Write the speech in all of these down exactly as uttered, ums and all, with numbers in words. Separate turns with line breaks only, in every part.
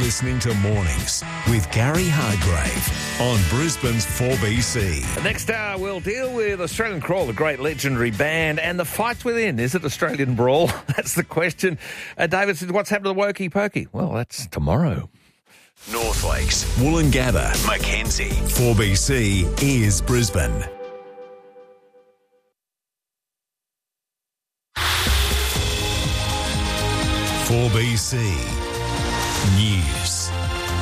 listening to Mornings with Gary Hargrave on Brisbane's four B C.
Next hour, we'll deal with Australian Crawl, the great legendary band, and the fights within. Is it Australian Brawl? That's the question. Uh, David said, what's happened to the Wokey Pokey? Well, that's tomorrow.
North Lakes, Woolloongabba, Mackenzie. four B C is Brisbane. four B C News.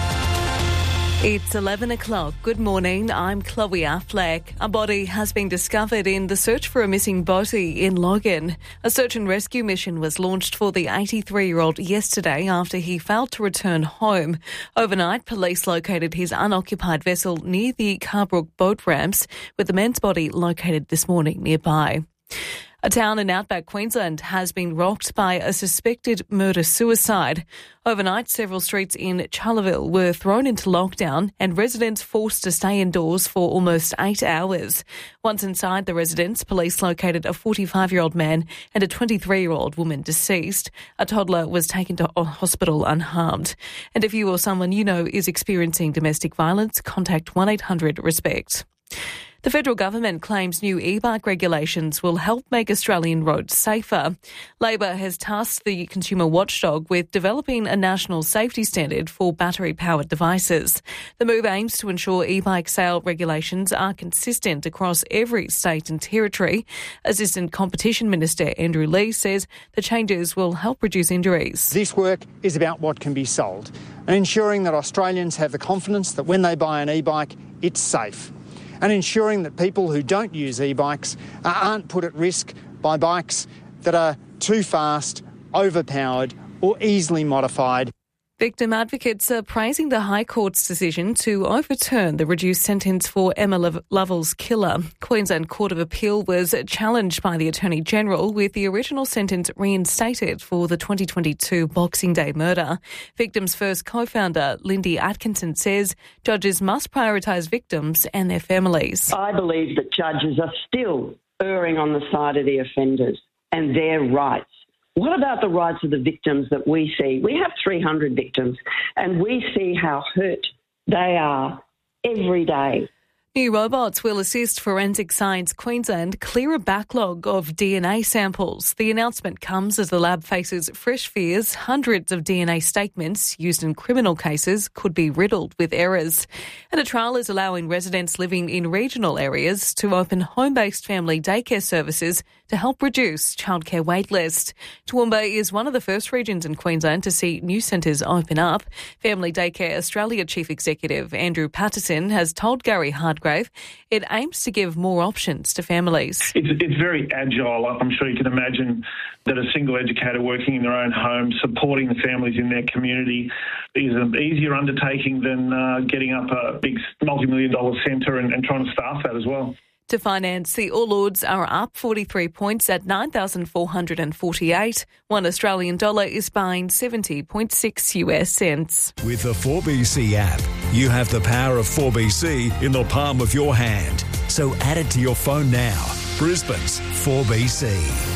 It's eleven o'clock. Good morning. I'm Chloe Affleck. A body has been discovered in the search for a missing boatie in Logan. A search and rescue mission was launched for the eighty-three-year-old yesterday after he failed to return home. Overnight, police located his unoccupied vessel near the Carbrook boat ramps, with the man's body located this morning nearby. A town in outback Queensland has been rocked by a suspected murder-suicide. Overnight, several streets in Charleville were thrown into lockdown and residents forced to stay indoors for almost eight hours. Once inside the residence, police located a forty-five-year-old man and a twenty-three-year-old woman deceased. A toddler was taken to hospital unharmed. And if you or someone you know is experiencing domestic violence, contact one eight hundred RESPECT. The federal government claims new e-bike regulations will help make Australian roads safer. Labor has tasked the consumer watchdog with developing a national safety standard for battery-powered devices. The move aims to ensure e-bike sale regulations are consistent across every state and territory. Assistant Competition Minister Andrew Lee says the changes will help reduce injuries.
This work is about what can be sold and ensuring that Australians have the confidence that when they buy an e-bike, it's safe, and ensuring that people who don't use e-bikes aren't put at risk by bikes that are too fast, overpowered or easily modified.
Victim advocates are praising the High Court's decision to overturn the reduced sentence for Emma Lovell's killer. Queensland Court of Appeal was challenged by the Attorney-General, with the original sentence reinstated for the twenty twenty-two Boxing Day murder. Victims First co-founder Lindy Atkinson says judges must prioritise victims and their families.
I believe that judges are still erring on the side of the offenders and their rights. What about the rights of the victims that we see? We have three hundred victims, and we see how hurt they are every day.
New robots will assist Forensic Science Queensland clear a backlog of D N A samples. The announcement comes as the lab faces fresh fears hundreds of D N A statements used in criminal cases could be riddled with errors. And a trial is allowing residents living in regional areas to open home-based family daycare services to help reduce childcare waitlist. Toowoomba is one of the first regions in Queensland to see new centres open up. Family Daycare Australia Chief Executive Andrew Patterson has told Gary Hargrave it aims to give more options to families.
It's, it's very agile. I'm sure you can imagine that a single educator working in their own home, supporting the families in their community, is an easier undertaking than uh, getting up a big multi-million dollar centre and, and trying to staff that as well.
To finance, the All Ords are up forty-three points at nine thousand four hundred forty-eight. One Australian dollar is buying seventy point six U S cents.
With the four B C app, you have the power of four B C in the palm of your hand. So add it to your phone now. Brisbane's four B C.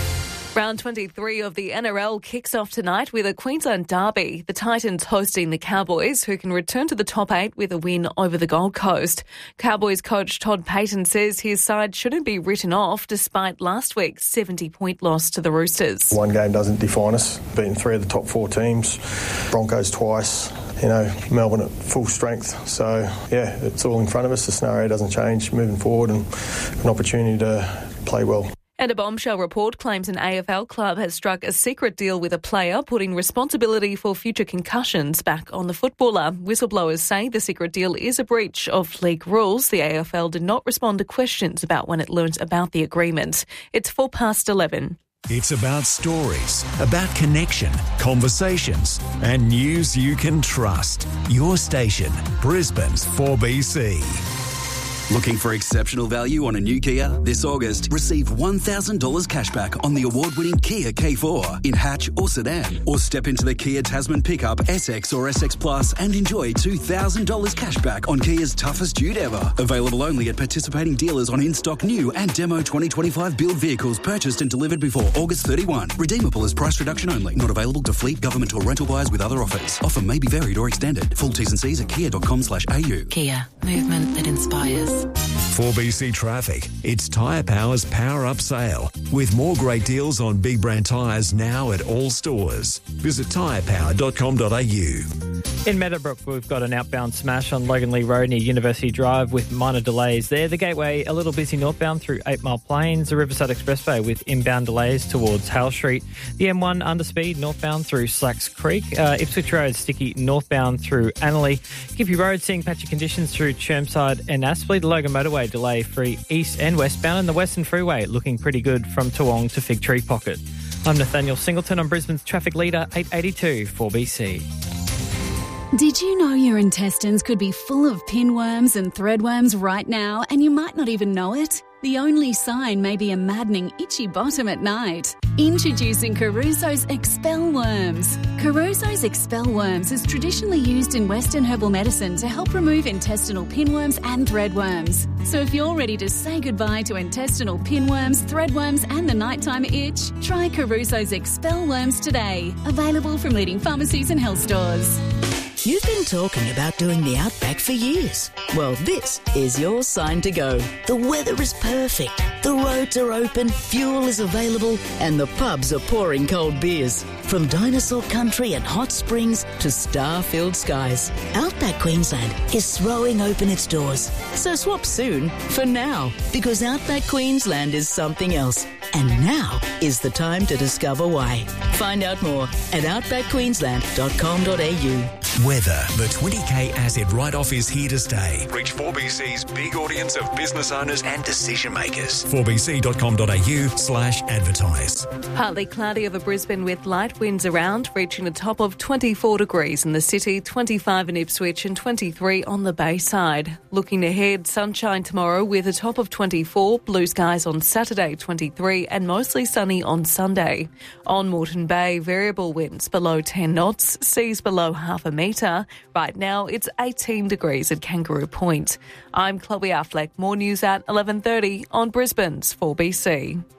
Round twenty-three of the N R L kicks off tonight with a Queensland derby. The Titans hosting the Cowboys, who can return to the top eight with a win over the Gold Coast. Cowboys coach Todd Payten says his side shouldn't be written off despite last week's seventy-point loss to the Roosters.
One game doesn't define us. Beating three of the top four teams, Broncos twice, you know, Melbourne at full strength. So, yeah, it's all in front of us. The scenario doesn't change moving forward and an opportunity to play well.
And a bombshell report claims an A F L club has struck a secret deal with a player, putting responsibility for future concussions back on the footballer. Whistleblowers say the secret deal is a breach of league rules. The A F L did not respond to questions about when it learnt about the agreement. It's four past eleven.
It's about stories, about connection, conversations, and news you can trust. Your station, Brisbane's four B C.
Looking for exceptional value on a new Kia? This August, receive one thousand dollars cashback on the award-winning Kia K four in hatch or sedan. Or step into the Kia Tasman pickup, S X or S X Plus and enjoy two thousand dollars cashback on Kia's toughest dude ever. Available only at participating dealers on in-stock new and demo twenty twenty-five build vehicles purchased and delivered before August thirty-first. Redeemable as price reduction only. Not available to fleet, government or rental buyers with other offers. Offer may be varied or extended. Full T's and C's at kia dot com slash a u.
Kia. Movement that inspires.
four B C Traffic. It's Tyre Power's Power Up Sale with more great deals on big brand tyres now at all stores. Visit tyre power dot com dot a u.
In Meadowbrook, we've got an outbound smash on Logan Lee Road near University Drive with minor delays there. The Gateway, a little busy northbound through Eight Mile Plains. The Riverside Expressway with inbound delays towards Hale Street. The M one underspeed northbound through Slacks Creek. Uh, Ipswich Road sticky northbound through Annerley. Gippy Road seeing patchy conditions through Chermside and Aspley. The Logan Motorway delay free east and westbound. And the Western Freeway looking pretty good from Toowong to Fig Tree Pocket. I'm Nathaniel Singleton on Brisbane's traffic leader, eight eighty-two four B C.
Did you know your intestines could be full of pinworms and threadworms right now and you might not even know it? The only sign may be a maddening itchy bottom at night. Introducing Caruso's Expel Worms. Caruso's Expel Worms is traditionally used in Western herbal medicine to help remove intestinal pinworms and threadworms. So if you're ready to say goodbye to intestinal pinworms, threadworms and the nighttime itch, try Caruso's Expel Worms today. Available from leading pharmacies and health stores.
You've been talking about doing the Outback for years. Well, this is your sign to go. The weather is perfect, the roads are open, fuel is available, and the pubs are pouring cold beers. From dinosaur country and hot springs to star-filled skies, Outback Queensland is throwing open its doors. So swap soon for now, because Outback Queensland is something else. And now is the time to discover why. Find out more at outback queensland dot com dot a u.
Weather. The twenty K asset write-off is here to stay. Reach four B C's big audience of business owners and decision makers. four b c dot com dot a u slash advertise.
Partly cloudy over Brisbane with light winds around, reaching a top of twenty-four degrees in the city, twenty-five in Ipswich and twenty-three on the Bayside. Looking ahead, sunshine tomorrow with a top of twenty-four, blue skies on Saturday, twenty-three and mostly sunny on Sunday. On Moreton Bay, variable winds below ten knots, seas below half a metre. Right now, it's eighteen degrees at Kangaroo Point. I'm Chloe Affleck. More news at eleven thirty on Brisbane's four B C.